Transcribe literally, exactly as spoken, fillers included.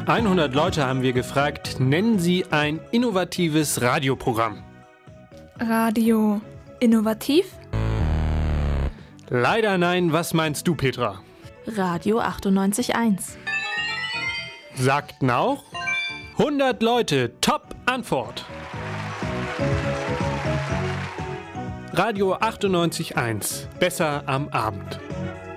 hundert Leute haben wir gefragt, nennen Sie ein innovatives Radioprogramm. Radio innovativ? Leider nein, was meinst du, Petra? Radio achtundneunzig Komma eins. Sagten auch hundert Leute, Top-Antwort. Radio achtundneunzig Komma eins, besser am Abend.